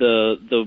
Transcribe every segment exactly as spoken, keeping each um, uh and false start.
the the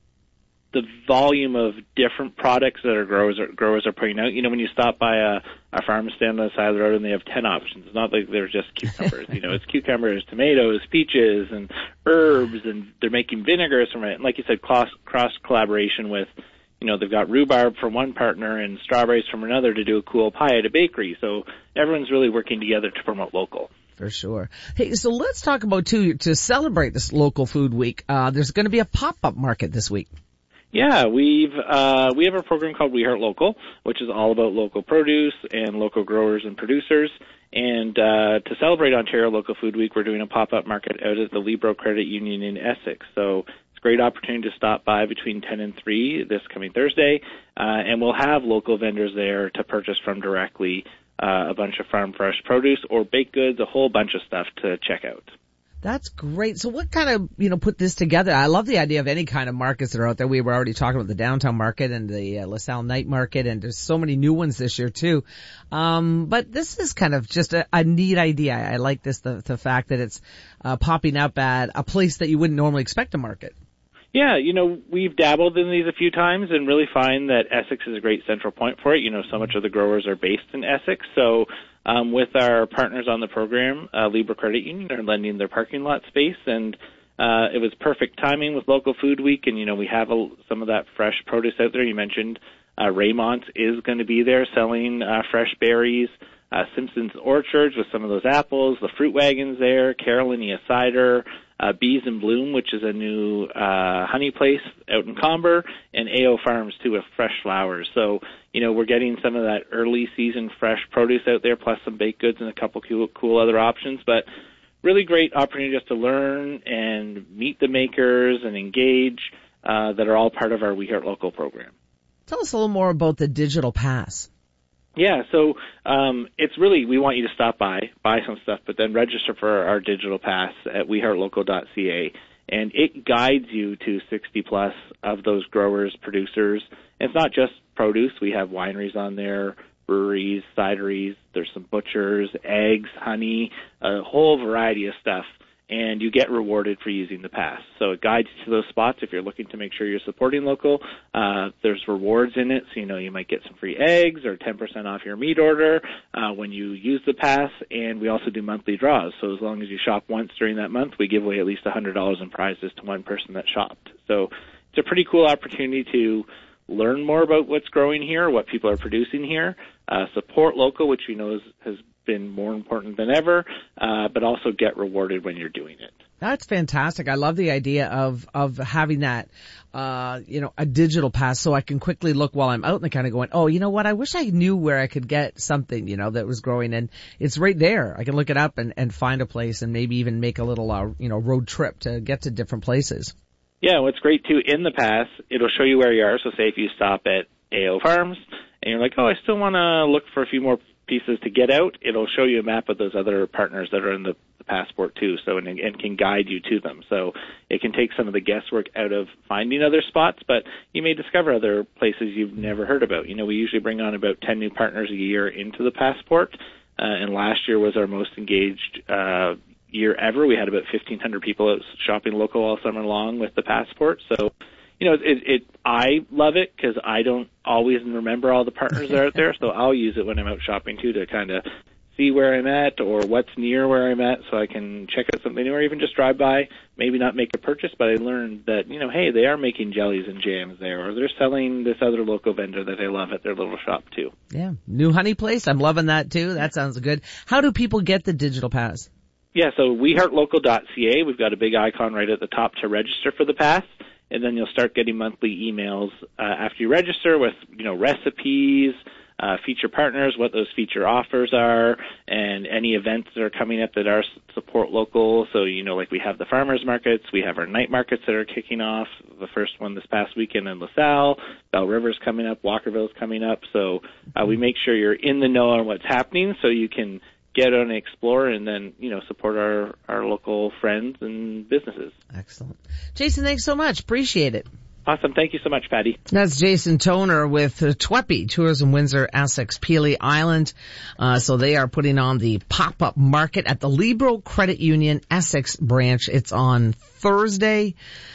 the volume of different products that our growers are, growers are putting out. You know, when you stop by a, a farm stand on the side of the road and they have ten options, it's not like they're just cucumbers. You know, it's cucumbers, tomatoes, peaches, and herbs, and they're making vinegars from it. And like you said, cross, cross collaboration with, you know, they've got rhubarb from one partner and strawberries from another to do a cool pie at a bakery. So everyone's really working together to promote local. For sure. Hey, so let's talk about, too, to celebrate this local food week, uh, there's going to be a pop-up market this week. Yeah, we've uh, we have a program called We Heart Local, which is all about local produce and local growers and producers. And uh, to celebrate Ontario Local Food Week, we're doing a pop-up market out at the Libro Credit Union in Essex. So it's a great opportunity to stop by between ten and three this coming Thursday, uh, and we'll have local vendors there to purchase from directly, uh, a bunch of farm fresh produce or baked goods, a whole bunch of stuff to check out. That's great. So what kind of, you know, put this together? I love the idea of any kind of markets that are out there. We were already talking about the downtown market and the uh, LaSalle night market, and there's so many new ones this year too. Um, but this is kind of just a, a neat idea. I like this, the, the fact that it's uh, popping up at a place that you wouldn't normally expect a market. Yeah, you know, we've dabbled in these a few times and really find that Essex is a great central point for it. You know, so much of the growers are based in Essex, so Um, with our partners on the program, uh, Libra Credit Union are lending their parking lot space, and uh, it was perfect timing with Local Food Week, and, you know, we have a, some of that fresh produce out there. You mentioned uh, Raymont is going to be there selling uh, fresh berries, uh, Simpson's Orchards with some of those apples, the Fruit Wagon's there, Carolinia Cider, uh, Bees in Bloom, which is a new uh, honey place out in Comber, and A O Farms, too, with fresh flowers. So, you know, we're getting some of that early season fresh produce out there, plus some baked goods and a couple cool, cool other options. But really great opportunity just to learn and meet the makers and engage uh, that are all part of our We Heart Local program. Tell us a little more about the digital pass. Yeah, so um, it's really, we want you to stop by, buy some stuff, but then register for our digital pass at we heart local dot c a. And it guides you to sixty plus of those growers, producers. And it's not just produce. We have wineries on there, breweries, cideries. There's some butchers, eggs, honey, a whole variety of stuff. And you get rewarded for using the pass. So it guides you to those spots if you're looking to make sure you're supporting local. Uh, there's rewards in it, so you know you might get some free eggs or ten percent off your meat order uh, when you use the pass. And we also do monthly draws. So as long as you shop once during that month, we give away at least one hundred dollars in prizes to one person that shopped. So it's a pretty cool opportunity to learn more about what's growing here, what people are producing here, uh, support local, which we know is, has been more important than ever, uh, but also get rewarded when you're doing it. That's fantastic. I love the idea of, of having that, uh, you know, a digital pass so I can quickly look while I'm out and kind of going, oh, you know what? I wish I knew where I could get something, you know, that was growing, and it's right there. I can look it up and, and find a place and maybe even make a little, uh, you know, road trip to get to different places. Yeah, what's great too, in the pass, it'll show you where you are. So say if you stop at A O Farms and you're like, oh, I still want to look for a few more pieces to get out, it'll show you a map of those other partners that are in the, the passport too, so and, and can guide you to them. So it can take some of the guesswork out of finding other spots, but you may discover other places you've never heard about. You know, we usually bring on about ten new partners a year into the passport, uh, and last year was our most engaged uh, year ever. We had about fifteen hundred people out shopping local all summer long with the passport. So, you know, it, it I love it because I don't always remember all the partners that are out there, so I'll use it when I'm out shopping too to kind of see where I'm at or what's near where I'm at so I can check out something new or even just drive by, maybe not make a purchase, but I learned that, you know, hey, they are making jellies and jams there, or they're selling this other local vendor that I love at their little shop too. Yeah, new honey place. I'm loving that too. That sounds good. How do people get the digital pass? Yeah, so we heart local dot c a. We've got a big icon right at the top to register for the pass. And then you'll start getting monthly emails uh, after you register with, you know, recipes, uh, feature partners, what those feature offers are, and any events that are coming up that are support local. So, you know, like we have the farmers markets, we have our night markets that are kicking off. The first one this past weekend in LaSalle, Bell River's coming up, Walkerville's coming up. So uh, we make sure you're in the know on what's happening so you can get on and explore and then, you know, support our, our local friends and businesses. Excellent. Jason, thanks so much. Appreciate it. Awesome. Thank you so much, Patty. That's Jason Toner with uh, Tweppy Tourism Windsor, Essex, Pelee Island. Uh, so they are putting on the pop-up market at the Libro Credit Union Essex branch. It's on Thursday.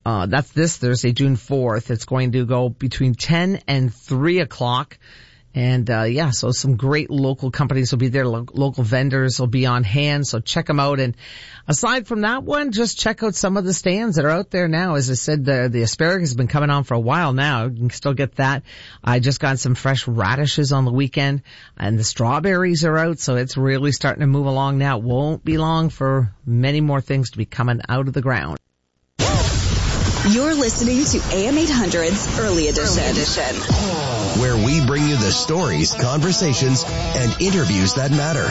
Uh, that's this Thursday, June fourth. It's going to go between ten and three o'clock. And, uh, yeah, so some great local companies will be there. Lo- local vendors will be on hand. So check them out. And aside from that one, just check out some of the stands that are out there now. As I said, the, the asparagus has been coming on for a while now. You can still get that. I just got some fresh radishes on the weekend, and the strawberries are out. So it's really starting to move along now. It won't be long for many more things to be coming out of the ground. You're listening to A M eight hundred's Early Edition. Early Edition, where we bring you the stories, conversations, and interviews that matter.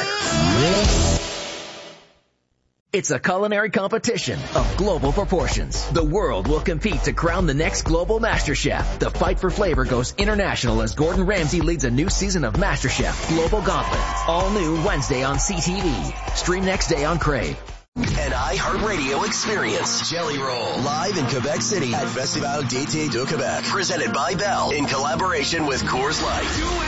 It's a culinary competition of global proportions. The world will compete to crown the next global master chef. The fight for flavor goes international as Gordon Ramsay leads a new season of MasterChef Global Gauntlet. All new Wednesday on C T V. Stream next day on Crave. An iHeartRadio experience. Jelly Roll. Live in Quebec City at Festival d'Été de Québec. Presented by Bell in collaboration with Coors Light.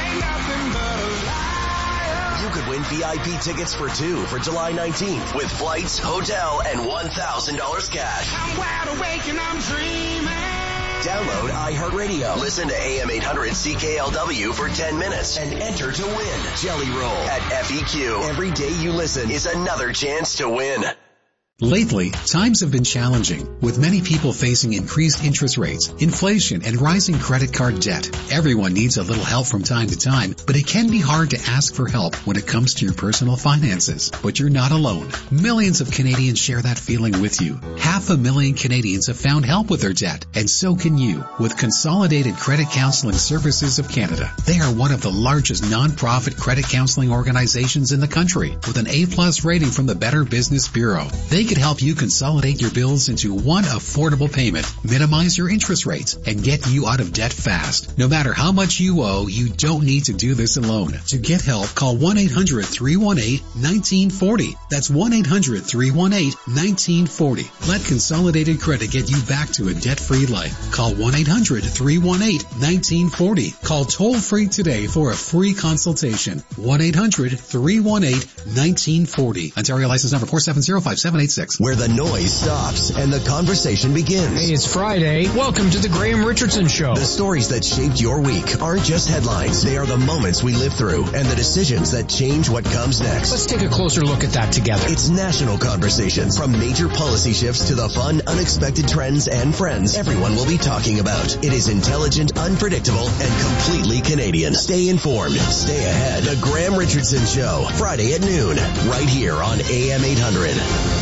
You could win V I P tickets for two for July nineteenth with flights, hotel, and one thousand dollars cash. I'm wide awake and I'm dreaming. Download iHeartRadio. Listen to A M eight hundred C K L W for ten minutes and enter to win. Jelly Roll at F E Q. Every day you listen is another chance to win. Lately, times have been challenging, with many people facing increased interest rates, inflation, and rising credit card debt. Everyone needs a little help from time to time, but it can be hard to ask for help when it comes to your personal finances. But you're not alone. Millions of Canadians share that feeling with you. Half a million Canadians have found help with their debt, and so can you, with Consolidated Credit Counseling Services of Canada. They are one of the largest non-profit credit counseling organizations in the country, with an A-plus rating from the Better Business Bureau. They can help you consolidate your bills into one affordable payment, minimize your interest rates, and get you out of debt fast. No matter how much you owe, you don't need to do this alone. To get help, call one eight hundred three one eight one nine four zero. That's one eight hundred three one eight one nine four zero. Let Consolidated Credit get you back to a debt-free life. Call one eight hundred three one eight one nine four zero. Call toll-free today for a free consultation. one eight hundred three one eight one nine four zero. Ontario license number four seven zero five seven eight six. Where the noise stops and the conversation begins. Hey, it's Friday. Welcome to the Graham Richardson Show. The stories that shaped your week aren't just headlines. They are the moments we live through and the decisions that change what comes next. Let's take a closer look at that together. It's national conversations. From major policy shifts to the fun, unexpected trends and friends everyone will be talking about. It is intelligent, unpredictable, and completely Canadian. Stay informed. Stay ahead. The Graham Richardson Show. Friday at noon. Right here on A M eight hundred.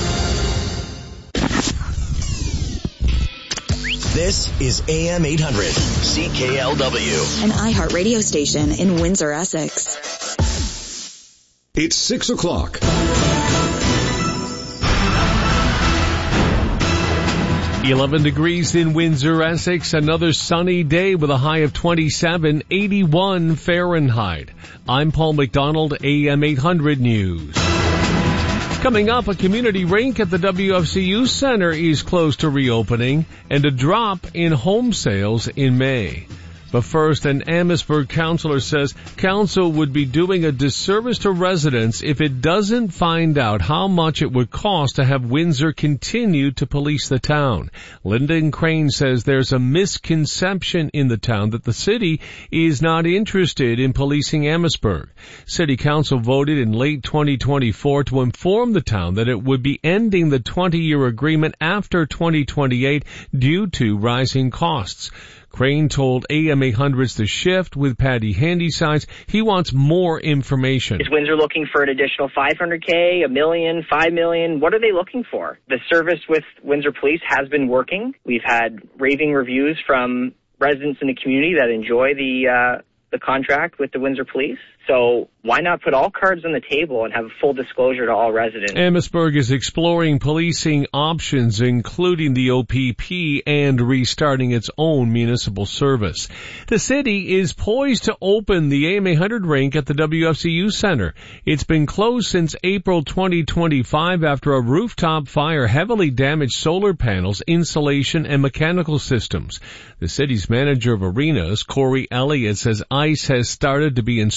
This is A M eight hundred, C K L W. An iHeartRadio station in Windsor, Essex. It's six o'clock. eleven degrees in Windsor, Essex. Another sunny day with a high of twenty-seven, eighty-one Fahrenheit. I'm Paul McDonald, A M eight hundred News. Coming up, a community rink at the W F C U Center is close to reopening, and a drop in home sales in May. But first, an Amherstburg councillor says council would be doing a disservice to residents if it doesn't find out how much it would cost to have Windsor continue to police the town. Lyndon Crane says there's a misconception in the town that the city is not interested in policing Amherstburg. City Council voted in late twenty twenty-four to inform the town that it would be ending the twenty-year agreement after twenty twenty-eight due to rising costs. Crane told A M eight hundred's The Shift with Paddy Handysides he wants more information. Is Windsor looking for an additional five hundred K, a million, five million? What are they looking for? The service with Windsor Police has been working. We've had raving reviews from residents in the community that enjoy the uh, the contract with the Windsor Police. So why not put all cards on the table and have full disclosure to all residents? Amherstburg is exploring policing options, including the O P P and restarting its own municipal service. The city is poised to open the A M eight hundred rink at the W F C U Center. It's been closed since April twenty twenty-five after a rooftop fire heavily damaged solar panels, insulation, and mechanical systems. The city's manager of arenas, Corey Elliott, says ice has started to be installed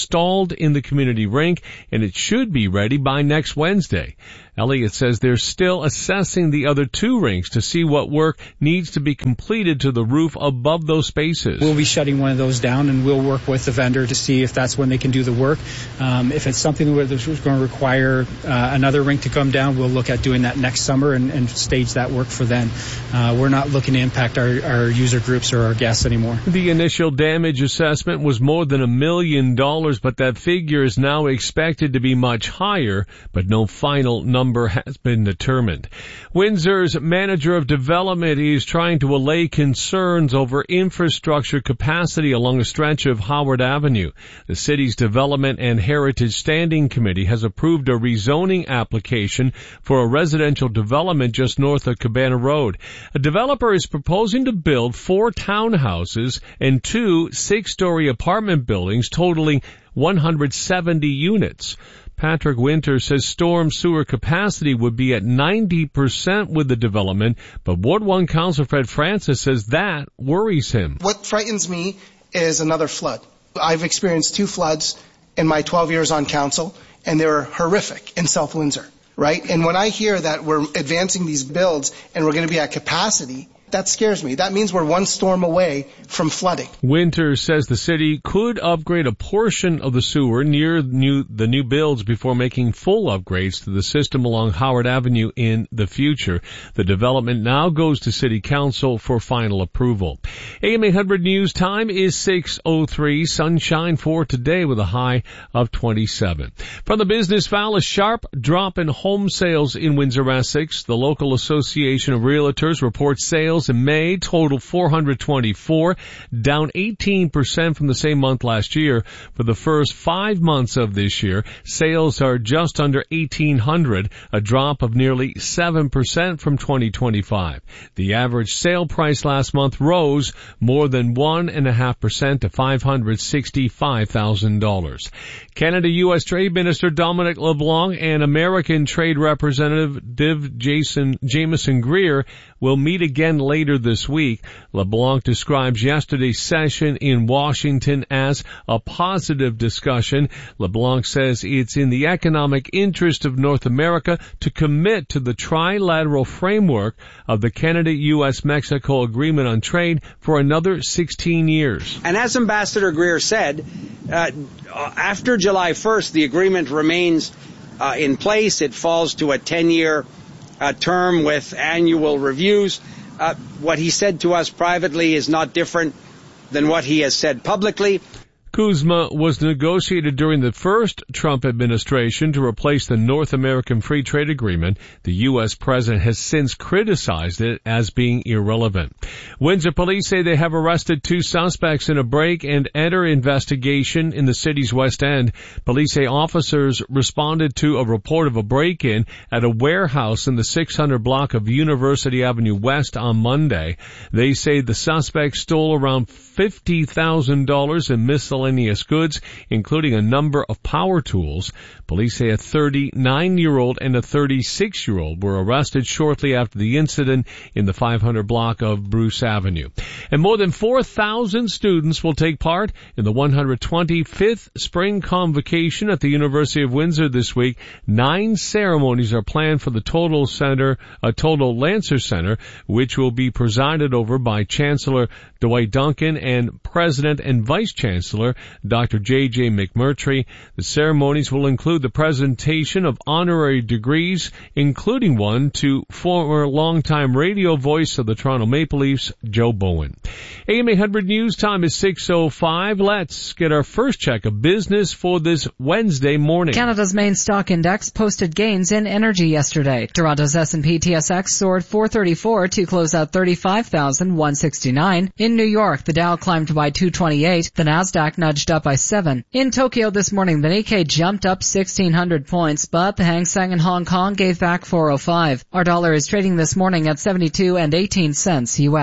held in the community rink, and it should be ready by next Wednesday. Elliott says they're still assessing the other two rinks to see what work needs to be completed to the roof above those spaces. We'll be shutting one of those down, and we'll work with the vendor to see if that's when they can do the work. Um, if it's something where this is going to require uh, another rink to come down, we'll look at doing that next summer and, and stage that work for then. Uh, we're not looking to impact our, our user groups or our guests anymore. The initial damage assessment was more than a million dollars, but that figure is now expected to be much higher, but no final number number has been determined. Windsor's manager of development is trying to allay concerns over infrastructure capacity along a stretch of Howard Avenue. The city's Development and Heritage Standing Committee has approved a rezoning application for a residential development just north of Cabana Road. A developer is proposing to build four townhouses and two six-story apartment buildings totaling one hundred seventy units. Patrick Winter says storm sewer capacity would be at ninety percent with the development, but Ward one Councillor Fred Francis says that worries him. What frightens me is another flood. I've experienced two floods in my twelve years on council, and they were horrific in South Windsor, right? And when I hear that we're advancing these builds and we're going to be at capacity, that scares me. That means we're one storm away from flooding. Winter says the city could upgrade a portion of the sewer near new, the new builds before making full upgrades to the system along Howard Avenue in the future. The development now goes to City Council for final approval. A M eight hundred News time is six oh three. Sunshine for today with a high of twenty-seven. From the Business File, a sharp drop in home sales in Windsor-Essex. The local Association of Realtors reports sales in May total four hundred twenty-four, down eighteen percent from the same month last year. For the first five months of this year, sales are just under eighteen hundred, a drop of nearly seven percent from twenty twenty-five. The average sale price last month rose more than one point five percent to five hundred sixty-five thousand dollars. Canada-U S Trade Minister Dominic LeBlanc and American Trade Representative Jason Jameson Greer will meet again later this week. LeBlanc describes yesterday's session in Washington as a positive discussion. LeBlanc says it's in the economic interest of North America to commit to the trilateral framework of the Canada-U S Mexico Agreement on Trade for another sixteen years. And as Ambassador Greer said, uh, after July first, the agreement remains uh, in place. It falls to a ten-year uh, term with annual reviews. Uh, what he said to us privately is not different than what he has said publicly. CUSMA was negotiated during the first Trump administration to replace the North American Free Trade Agreement. The U S president has since criticized it as being irrelevant. Windsor police say they have arrested two suspects in a break-and-enter investigation in the city's West End. Police say officers responded to a report of a break-in at a warehouse in the six hundred block of University Avenue West on Monday. They say the suspects stole around fifty thousand dollars in miscellaneous goods, including a number of power tools. Police say a thirty-nine-year-old and a thirty-six-year-old were arrested shortly after the incident in the five hundred block of Bruce Avenue. And more than four thousand students will take part in the one hundred twenty-fifth Spring Convocation at the University of Windsor this week. Nine ceremonies are planned for the Total Center, a Total Lancer Center, which will be presided over by Chancellor Dwight Duncan and President and Vice Chancellor Doctor J J McMurtry. The ceremonies will include the presentation of honorary degrees, including one to former longtime radio voice of the Toronto Maple Leafs, Joe Bowen. A M eight hundred News time is six oh five. Let's get our first check of business for this Wednesday morning. Canada's main stock index posted gains in energy yesterday. Toronto's S and P T S X soared four thirty-four to close out thirty-five thousand one hundred sixty-nine. In New York, the Dow climbed by two twenty-eight. The Nasdaq nudged up by seven. In Tokyo this morning, the Nikkei jumped up sixteen hundred points, but the Hang Seng in Hong Kong gave back four oh five. Our dollar is trading this morning at seventy-two and eighteen cents U S.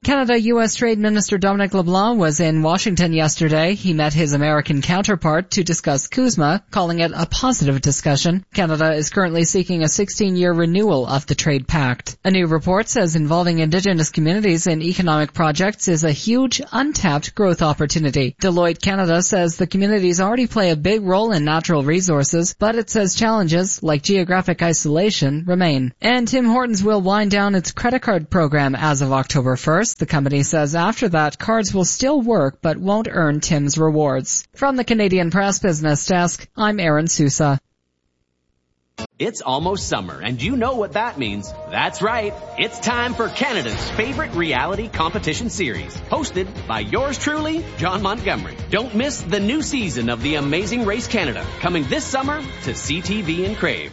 Canada-U S Trade Minister Dominic LeBlanc was in Washington yesterday. He met his American counterpart to discuss CUSMA, calling it a positive discussion. Canada is currently seeking a sixteen-year renewal of the trade pact. A new report says involving Indigenous communities in economic projects is a huge, untapped growth opportunity. Deloitte Canada says the communities already play a big role in natural resources, but it says challenges, like geographic isolation, remain. And Tim Hortons will wind down its credit card program as of October first. The company says after that, cards will still work but won't earn Tim's rewards. From the Canadian Press Business Desk, I'm Aaron Sousa. It's almost summer, and you know what that means. That's right. It's time for Canada's favorite reality competition series, hosted by yours truly, John Montgomery. Don't miss the new season of The Amazing Race Canada, coming this summer to C T V and Crave.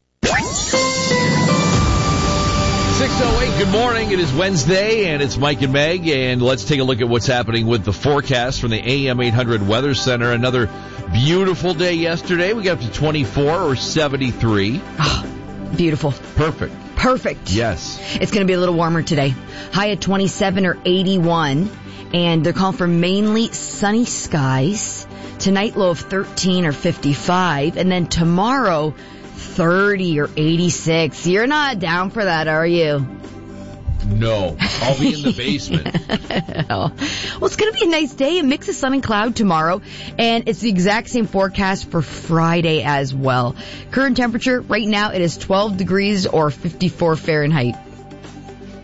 six oh eight, good morning. It is Wednesday, and it's Mike and Meg, and let's take a look at what's happening with the forecast from the A M eight hundred Weather Center. Another beautiful day yesterday. We got up to twenty-four or seventy-three. Oh, beautiful. Perfect. Perfect. Yes. It's going to be a little warmer today. High at twenty-seven or eighty-one, and they're calling for mainly sunny skies. Tonight, low of thirteen or fifty-five, and then tomorrow, thirty or eighty-six. You're not down for that, are you? No. I'll be in the basement. Well, it's going to be a nice day. A mix of sun and cloud tomorrow. And it's the exact same forecast for Friday as well. Current temperature right now, it is twelve degrees or fifty-four Fahrenheit.